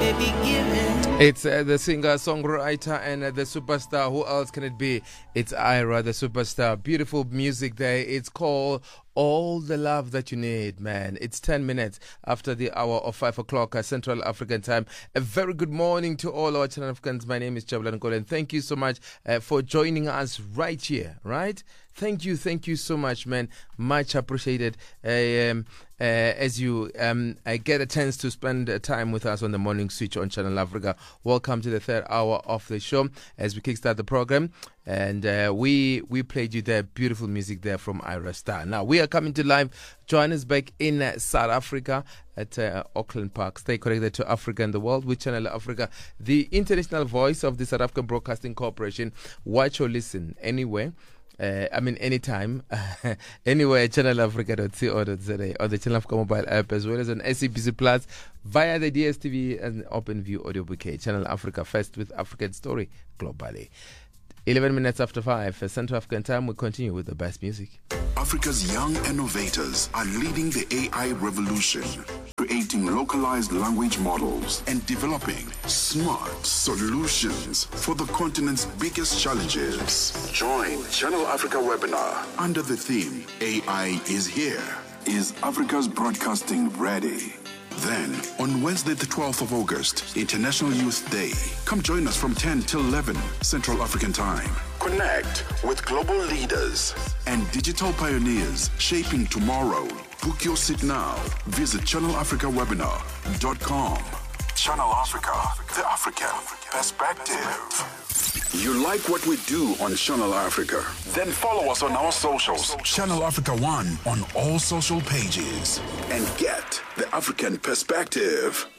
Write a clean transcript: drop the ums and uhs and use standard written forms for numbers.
It's the singer, songwriter, and the superstar. Who else can it be? It's Ira, the superstar. Beautiful music there. It's called All the Love That You Need, man. It's 10 minutes after the hour of 5 o'clock Central African time. A very good morning to all our Channel Africans. My name is Jabulani Nkole, and thank you so much for joining us right here, right? Thank you so much, man. Much appreciated. As you get a chance to spend time with us on the Morning Switch on Channel Africa. Welcome to the third hour of the show as we kickstart the program. And we played you the beautiful music there from Ira Star. Now, we are coming to live Johannesburg in South Africa at Auckland Park. Stay connected to Africa and the world with Channel Africa, the international voice of the South African Broadcasting Corporation. Watch or listen anywhere. Anytime, anywhere, channelafrica.co.za or the Channel Africa mobile app, as well as on SABC Plus via the DSTV and OpenView audio bouquet. Channel Africa, first with African story globally. 11 minutes after 5, Central African time, we continue with the best music. Africa's young innovators are leading the AI revolution, creating localized language models and developing smart solutions for the continent's biggest challenges. Join Channel Africa webinar under the theme, AI is here. Is Africa's broadcasting ready? Then, on Wednesday the 12th of August, International Youth Day, come join us from 10 till 11 Central African Time. Connect with global leaders and digital pioneers shaping tomorrow. Book your seat now. Visit channelafricawebinar.com. Channel Africa, the African perspective. You like what we do on Channel Africa? Then follow us on our socials. Channel Africa 1 on all social pages. And get the African perspective.